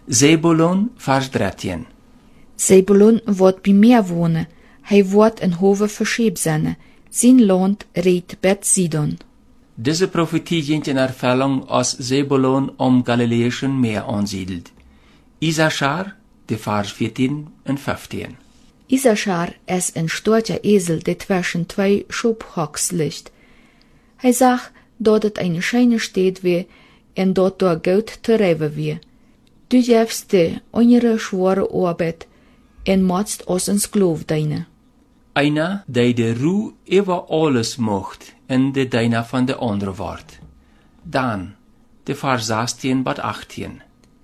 Zebulon, vers 13. Zebulon wordt bij meer wonen. Hij wordt een hove verscheep zijn. Zijn land reed Bet Sidon. Diese Prophetie ging in Erfüllung, als Zebulon am Galiläischen Meer ansiedelt. Issachar, de vers 14 en 15. Issachar is een storcher Esel, der zwischen zwei Schubhocks ligt. Hij zag dat het een scheine steed weer en dat door goud te rijven weer. Du jefst de onjere schwere arbeid en maatst als een skloof deine. Einer, die de roe über alles mocht en de deiner van de andere wordt. Dan, de vers 16 tot 18.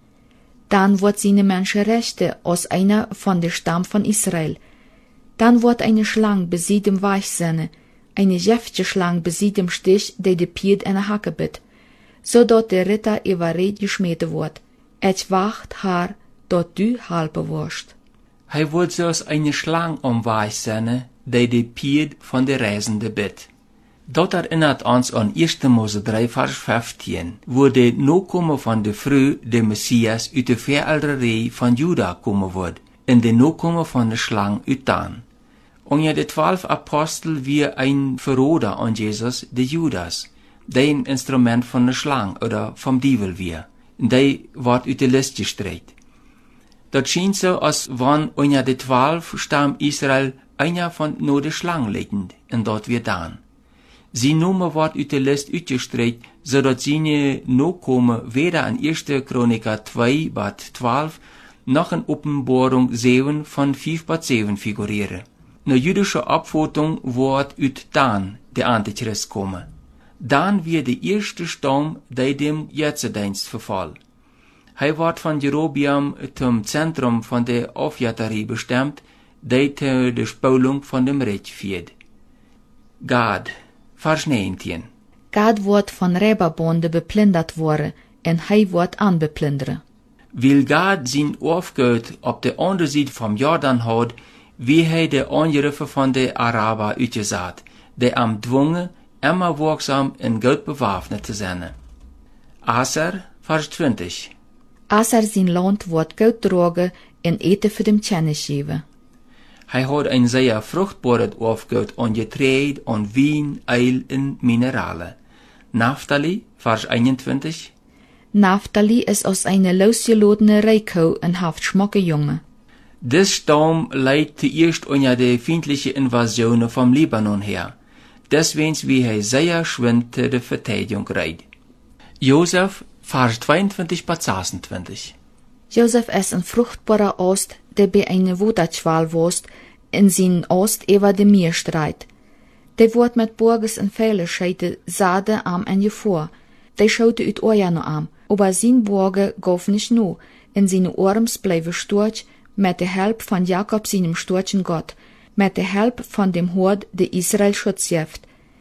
Dann wird seine Menschenrechte als einer von der Stamm von Israel. Dann wird eine Schlange besiegt im Weichsinne, eine jäftige Schlange besiegt im Stich, der de Pied in der Hacke bit, so dort der Ritter überred geschmeten wird. Et wacht haar, dort du halbe wirst. Hij wordt zoals eine Schlange om Weichsinne, die de Pied van de Reisende bit. Dat erinnert ons aan 1. Mose 3 vers 15, wo de nakomen van de vrouw, de Messias, uit de vereldrerij van Juda komen wordt, en de nakomen van de slang uit Dan. Onder de 12 apostel wie een verroder aan Jesus, de Judas, die een instrument van de slang oder vom Dievel wie, en die wordt uit de list gestrekt. Dat schijnt zo als wann onder de 12 stam Israël einer van no de slang liggend, en dat weer Dan. Zijn namen wordt uit de list uitgestrekt, zodat zijn nakomen weder in 1. Chronica 2, Bad 12, noch in Openbaring 7 van 5 Bad 7 figureren. Na jüdische opvatting wordt uit Dan de Antichrist komen. Dan weer de eerste stam die dem Jetzedienst verval. Hij wordt van Jerobeam zum Zentrum van de Aufjaterie bestemd, die te de spulung van dem Reich führt. Gad, vers 19. Gad wordt van Räberbande beplündert worden, en hij wordt aanbeplunderen. Wil Gad zijn Aufgut op de andere zijde vom Jordan houdt, wie hij de Angriffen van de Araber uitgezaat, die am dwongen, immer wirksam en goed bewaffnet te zijn. Aser, vers 20. Aser zijn land wordt goed drogen en eten voor dem Tjennis geven. Hij had een zeer vruchtbare Aufgut aan Getreide, aan wien, eil en mineralen. Naphtali, vers 21. Naphtali is als een losgelodene Reikau en haft schmocke Junge. Dis Stamm leidt zuerst unter de feindliche Invasionen vom Libanon her. Deswegen wie hij sehr schwind de Verteidigung reiht. Josef, vers 22 bis 26. Josef is een fruchtbarer Ost, der bij eine Wodatschwal wost, in zijn Ost über de Meer streit. Der wordt met Burges en Veiligkeiten Sade am en je voor. Der schaute uit Orjano am, aber zijn Burge gauf nicht no, in seine Orms bleiben storch, met de help van Jakob seinem storchen Gott, met de help van dem Hord de Israel Schutz jeft.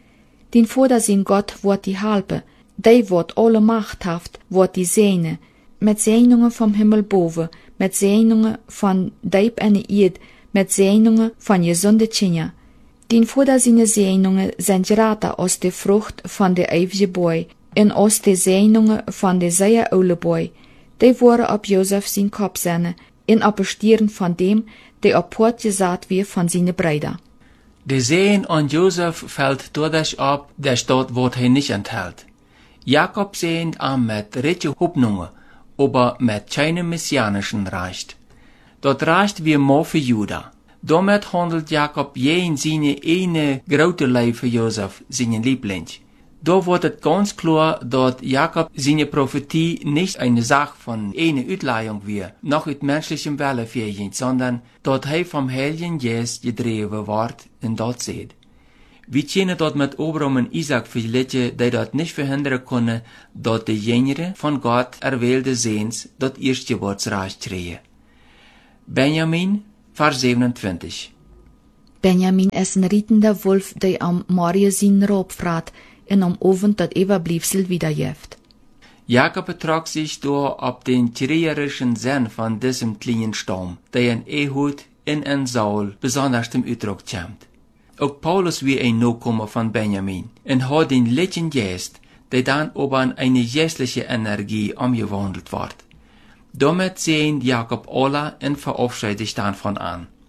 Den Vater sein Gott wordt die halpe, die wordt alle machthaft, wordt die Sehne, met Segnungen vom Himmel boven, met Segnungen van Deib en Eid, met Segnungen van gesunde Tjinger. Den Vater seine Segnungen sind grater aus der Frucht van de eeuwige boy, en aus de Segnungen van de sehr oude boy. Die worden op Josef zijn Kopf zenne, en op de stieren van dem, die op Port gesaat weer van zijn Brüder. De Sehen an Josef fällt dadurch ab, der Stadt wordt hij nicht enthält. Jakob sehnt am met richtige Hoffnungen, aber met keine messianischen Recht. Dort reicht wie Mo für Juda. Damit handelt Jakob jeden seine eine grote Leib für Josef, seinen Liebling. Da wird es ganz klar, dass Jakob seine Prophetie nicht eine Sache von einer Utleihung wird, noch mit menschlichem Wille fähig, sondern dass er vom Heiligen Geist gedreven wird und dort sieht. Wir kennen dort mit Abraham und Isaac viele, die dort nicht verhindern können, dass die Jüngere von Gott erwählte Sehens dort Erstgeburtsrecht kriegen. Benjamin, Vers 27. Benjamin is een rietende wolf, die am Marie zijn Raub vraat, en am Abend dat Überbliebsel wiederjeft. Jakob betrug sich door op den kriegerischen Sinn von diesem kleinen Stamm, der in Ehud in en Saul besonders zum Uitdruck kommt. Auch Paulus wie ein Nachkomme von Benjamin und hat den letzten Geist, der dann aber in eine geistliche Energie umgewandelt wird. Damit sehen Jakob Allah und verabschiedet sich dann von an.